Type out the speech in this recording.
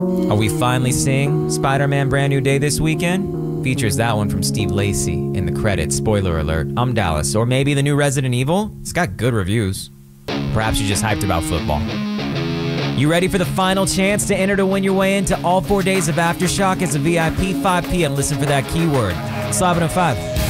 Are we finally seeing Spider-Man Brand New Day this weekend? Features that one from Steve Lacy in the credits. Spoiler alert, I'm Dallas. Or maybe the new Resident Evil? It's got good reviews. Perhaps you're just hyped about football. You ready for the final chance to enter to win your way into all 4 days of Aftershock as a VIP? 5 p.m. Listen for that keyword. Slav 5.